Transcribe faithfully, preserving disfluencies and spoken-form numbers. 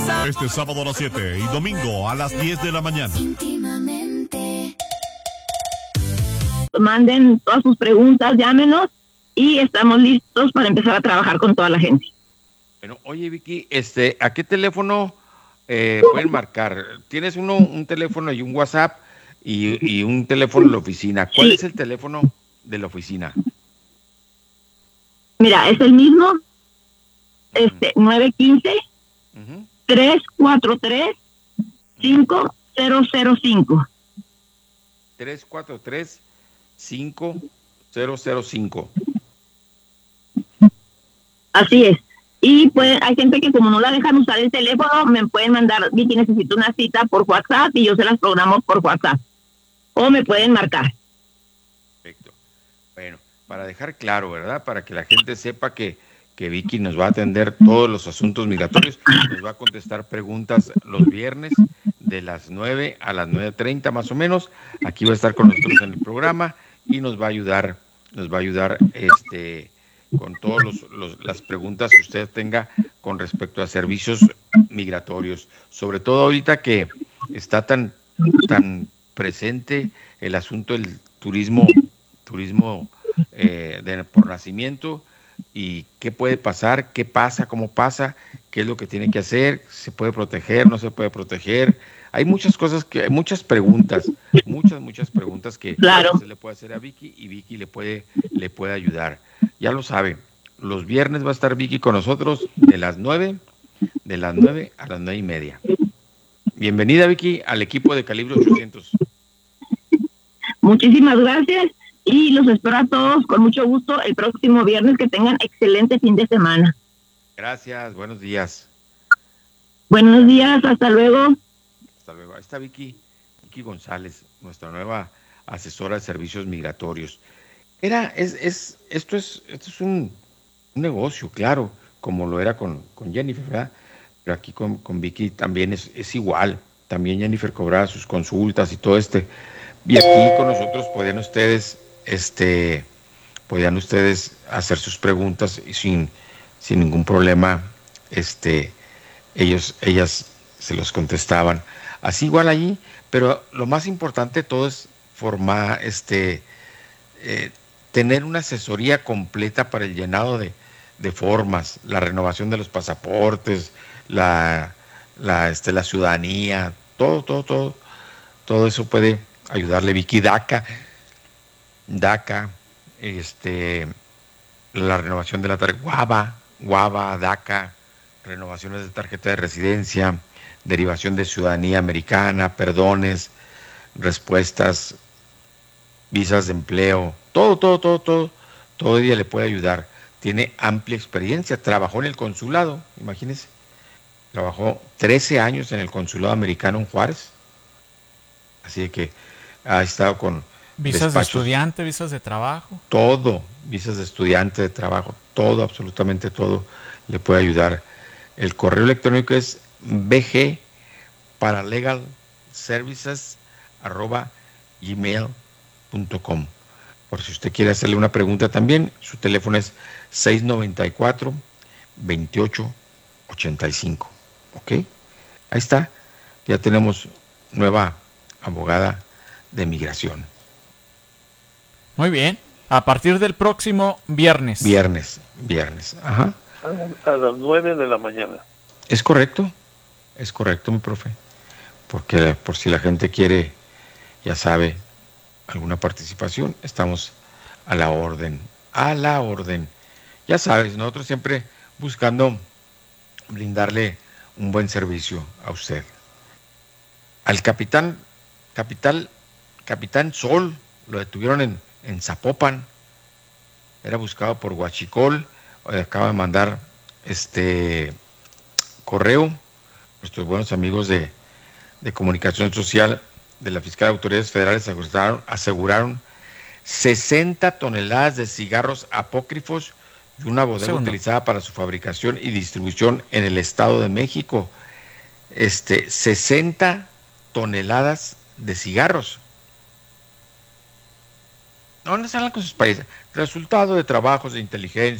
Este sábado a las siete y domingo a las diez de la mañana. Manden todas sus preguntas, llámenos y estamos listos para empezar a trabajar con toda la gente. Bueno, oye Vicky, este, ¿a qué teléfono eh, pueden marcar? Tienes uno, un teléfono y un WhatsApp y, y un teléfono de la oficina. ¿Cuál Sí. es el teléfono de la oficina? Mira, es el mismo, este, nueve uno cinco, Uh-huh. tres cuatro tres, cinco cero cero cinco. tres cuatro tres, cinco cero cero cinco. Así es. Y pues hay gente que como no la dejan usar el teléfono, me pueden mandar, Vicky, necesito una cita por WhatsApp y yo se las programo por WhatsApp. O me pueden marcar. Perfecto. Bueno, para dejar claro, ¿verdad? Para que la gente sepa que, que Vicky nos va a atender todos los asuntos migratorios, nos va a contestar preguntas los viernes de las nueve a las nueve treinta más o menos. Aquí va a estar con nosotros en el programa y nos va a ayudar, nos va a ayudar este con todas los, los, las preguntas que usted tenga con respecto a servicios migratorios, sobre todo ahorita que está tan, tan presente el asunto del turismo, turismo eh, de, por nacimiento, y qué puede pasar, qué pasa, cómo pasa, qué es lo que tiene que hacer, se puede proteger, no se puede proteger. Hay muchas cosas, que, hay muchas preguntas, muchas, muchas preguntas que Claro. se le puede hacer a Vicky y Vicky le puede, le puede ayudar. Ya lo sabe, los viernes va a estar Vicky con nosotros de las nueve, de las nueve a las nueve y media. Bienvenida, Vicky, al equipo de Calibre ochocientos. Muchísimas gracias y los espero a todos con mucho gusto el próximo viernes. Que tengan excelente fin de semana. Gracias, buenos días. Buenos días, hasta luego. Hasta luego. Ahí está Vicky, Vicky González, nuestra nueva asesora de servicios migratorios. Era, es, es, esto es, esto es un, un negocio, claro, como lo era con, con Jennifer, ¿verdad? Pero aquí con, con Vicky también es, es igual. También Jennifer cobraba sus consultas y todo este. Y aquí con nosotros podían ustedes, este, podían ustedes hacer sus preguntas y sin, sin ningún problema, este, ellos, ellas se los contestaban. Así igual allí, pero lo más importante de todo es formar, este, eh, tener una asesoría completa para el llenado de, de formas, la renovación de los pasaportes, la, la, este, la ciudadanía, todo, todo, todo, todo eso puede ayudarle. Vicky, DACA, DACA, este, la renovación de la tarjeta, Guava, Guava, DACA, renovaciones de tarjeta de residencia, derivación de ciudadanía americana, perdones, respuestas, visas de empleo, todo, todo, todo, todo, todo ella le puede ayudar. Tiene amplia experiencia, trabajó en el consulado, imagínense, trabajó trece años en el consulado americano en Juárez, así que ha estado con visas de estudiante, visas de trabajo. Todo, visas de estudiante, de trabajo, todo, absolutamente todo le puede ayudar. El correo electrónico es bg paralegal services arroba gmail punto com. Por si usted quiere hacerle una pregunta también, su teléfono es seis noventa y cuatro, veintiocho ochenta y cinco. ¿Ok? Ahí está. Ya tenemos nueva abogada de migración. Muy bien. A partir del próximo viernes. Viernes, viernes. Ajá. A las nueve de la mañana. Es correcto. Es correcto, mi profe. Porque por si la gente quiere, ya sabe, alguna participación, estamos a la orden. A la orden. Ya sabes, nosotros siempre buscando brindarle un buen servicio a usted. Al capitán, capital, capitán Sol, lo detuvieron en, en Zapopan, era buscado por Huachicol, acaba de mandar este correo, nuestros buenos amigos de, de comunicación social de la Fiscalía de Autoridades Federales aseguraron, aseguraron sesenta toneladas de cigarros apócrifos y una bodega Segundo. utilizada para su fabricación y distribución en el Estado de México. Este, sesenta toneladas de cigarros. No, no se hablan con sus países. Resultado de trabajos de inteligencia